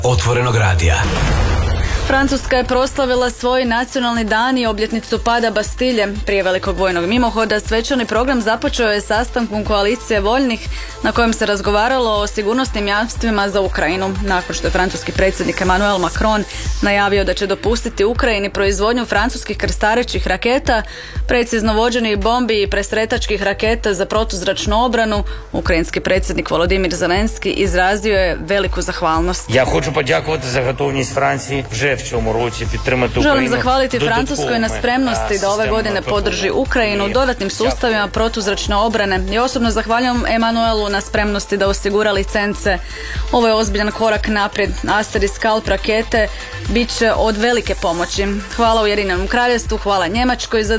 Otvorenog radija. Francuska je proslavila svoj nacionalni dan i obljetnicu pada Bastilje. Prije velikog vojnog mimohoda svečani program započeo je sastankom koalicije voljnih na kojem se razgovaralo o sigurnosnim jamstvima za Ukrajinu. Nakon što je francuski predsjednik Emmanuel Macron najavio da će dopustiti Ukrajini proizvodnju francuskih krstarećih raketa, precizno vođenih bombi i presretačkih raketa za protuzračnu obranu, ukrajinski predsjednik Volodymyr Zelenski izrazio je veliku zahvalnost. Ja hoću podjakovati za gotovnost Franciji v цьому році підтримати Україну. Želim zahvaliti Francuskoj na spremnosti da ove godine podrži Ukrajinu dodatnim sustavima protuzračne obrane i osobno zahvaljujem Emanuelu na spremnosti da osigura licence. Ovo je ozbiljan korak naprijed. Aster i Scalp rakete bit će od velike pomoći. Hvala Ujedinjenom Kraljevstvu, hvala Njemačkoj za